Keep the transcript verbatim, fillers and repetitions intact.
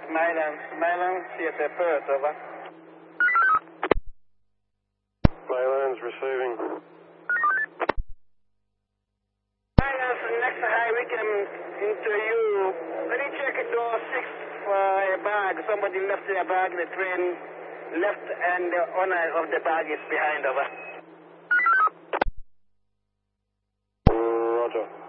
Mylan, Mylan, Theater Perth, over. Mylan's receiving. Mylan, next high we can into you. Let me check it door six for a bag. Somebody left their bag in the train, left, and the owner of the bag is behind, over. Roger.